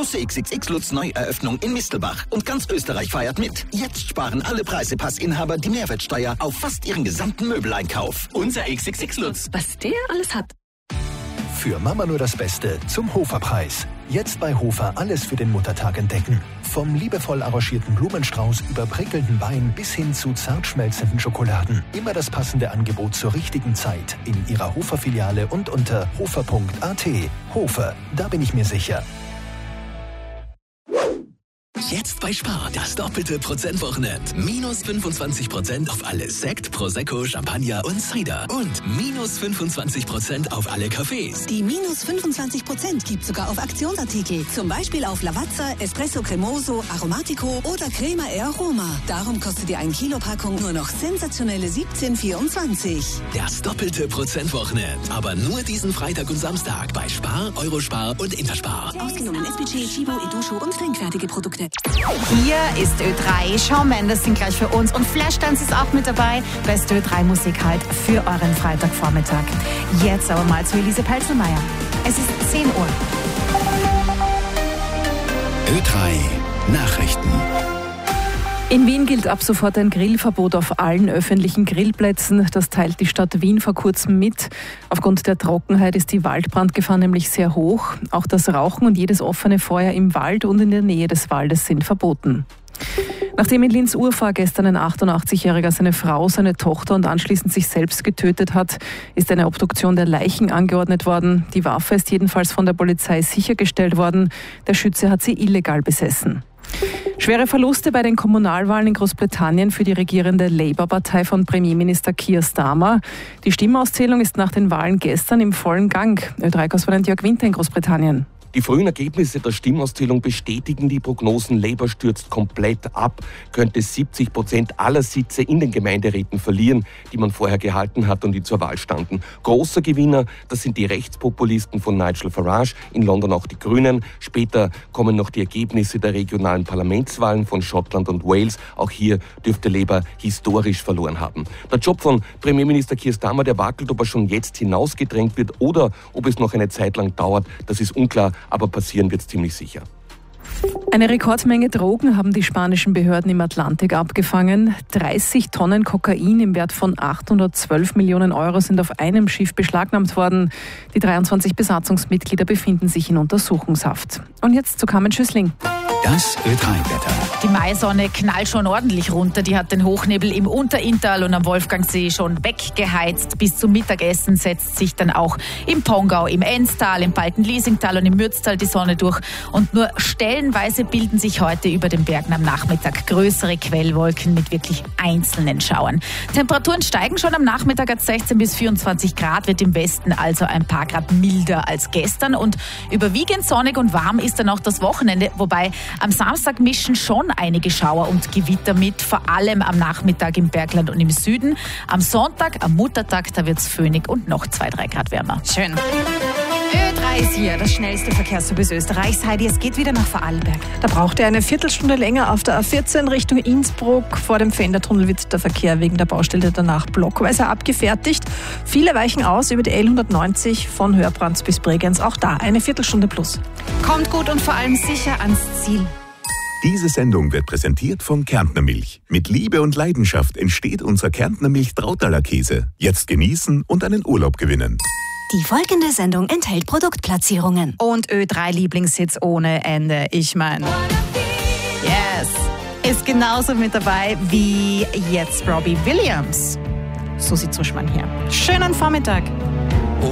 Große XXX Lutz Neueröffnung in Mistelbach. Und ganz Österreich feiert mit. Jetzt sparen alle Preisepassinhaber die Mehrwertsteuer auf fast ihren gesamten Möbeleinkauf. Unser XXX Lutz. Was der alles hat. Für Mama nur das Beste zum Hofer-Preis. Jetzt bei Hofer alles für den Muttertag entdecken. Vom liebevoll arrangierten Blumenstrauß über prickelnden Wein bis hin zu zart schmelzenden Schokoladen. Immer das passende Angebot zur richtigen Zeit in Ihrer Hofer-Filiale und unter hofer.at. Hofer, da bin ich mir sicher. Jetzt bei Spar, das doppelte Prozentwochenend. Minus 25% auf alle Sekt, Prosecco, Champagner und Cider. Und minus 25% auf alle Cafés. Die minus 25% gibt sogar auf Aktionsartikel. Zum Beispiel auf Lavazza, Espresso Cremoso, Aromatico oder Crema e Aroma. Darum kostet die 1 Kilo Packung nur noch sensationelle 17,24. Das doppelte Prozentwochenend. Aber nur diesen Freitag und Samstag bei Spar, Eurospar und Interspar. Ausgenommen SPC, Chibo, Edusho und trinkfertige Produkte. Hier ist Ö3. Shawn Mendes sind gleich für uns und Flashdance ist auch mit dabei. Beste Ö3-Musik halt für euren Freitagvormittag. Jetzt aber mal zu Elise Pelzelmeier. Es ist 10 Uhr. Ö3 Nachrichten. In Wien gilt ab sofort ein Grillverbot auf allen öffentlichen Grillplätzen. Das teilt die Stadt Wien vor kurzem mit. Aufgrund der Trockenheit ist die Waldbrandgefahr nämlich sehr hoch. Auch das Rauchen und jedes offene Feuer im Wald und in der Nähe des Waldes sind verboten. Nachdem in Linz-Urfahr gestern ein 88-Jähriger seine Frau, seine Tochter und anschließend sich selbst getötet hat, ist eine Obduktion der Leichen angeordnet worden. Die Waffe ist jedenfalls von der Polizei sichergestellt worden. Der Schütze hat sie illegal besessen. Schwere Verluste bei den Kommunalwahlen in Großbritannien für die regierende Labour-Partei von Premierminister Keir Starmer. Die Stimmauszählung ist nach den Wahlen gestern im vollen Gang. Ö3-Korrespondent Jörg Winter in Großbritannien. Die frühen Ergebnisse der Stimmauszählung bestätigen die Prognosen. Labour stürzt komplett ab, könnte 70% aller Sitze in den Gemeinderäten verlieren, die man vorher gehalten hat und die zur Wahl standen. Großer Gewinner, das sind die Rechtspopulisten von Nigel Farage, in London auch die Grünen. Später kommen noch die Ergebnisse der regionalen Parlamentswahlen von Schottland und Wales. Auch hier dürfte Labour historisch verloren haben. Der Job von Premierminister Keir Starmer, der wackelt, ob er schon jetzt hinausgedrängt wird oder ob es noch eine Zeit lang dauert, das ist unklar. Aber passieren wird es ziemlich sicher. Eine Rekordmenge Drogen haben die spanischen Behörden im Atlantik abgefangen. 30 Tonnen Kokain im Wert von 812 Millionen Euro sind auf einem Schiff beschlagnahmt worden. Die 23 Besatzungsmitglieder befinden sich in Untersuchungshaft. Und jetzt zu Carmen Schüssling. Das Ö3-Wetter. Die Maisonne knallt schon ordentlich runter. Die hat den Hochnebel im Unterinntal und am Wolfgangsee schon weggeheizt. Bis zum Mittagessen setzt sich dann auch im Pongau, im Enztal, im Baltenliesingtal und im Mürztal die Sonne durch. Und nur stellenweise bilden sich heute über den Bergen am Nachmittag größere Quellwolken mit wirklich einzelnen Schauern. Temperaturen steigen schon am Nachmittag als 16 bis 24 Grad, wird im Westen also ein paar Grad milder als gestern. Und überwiegend sonnig und warm ist dann auch das Wochenende, wobei am Samstag mischen schon einige Schauer und Gewitter mit, vor allem am Nachmittag im Bergland und im Süden. Am Sonntag, am Muttertag, da wird es föhnig und noch 2-3 Grad wärmer. Schön. Ö3 ist hier, das schnellste Verkehrsservice Österreichs. Heidi, es geht wieder nach Vorarlberg. Da braucht er eine Viertelstunde länger auf der A14 Richtung Innsbruck. Vor dem Fendertunnel wird der Verkehr wegen der Baustelle danach blockweise abgefertigt. Viele weichen aus über die L190 von Hörbrands bis Bregenz. Auch da eine Viertelstunde plus. Kommt gut und vor allem sicher ans Ziel. Diese Sendung wird präsentiert von Kärntner Milch. Mit Liebe und Leidenschaft entsteht unser Kärntner Milch Trautaler Käse. Jetzt genießen und einen Urlaub gewinnen. Die folgende Sendung enthält Produktplatzierungen. Und Ö3 Lieblingshits ohne Ende. Ich meine, yes, ist genauso mit dabei wie jetzt Robbie Williams. So sieht Zuschmann hier. Schönen Vormittag.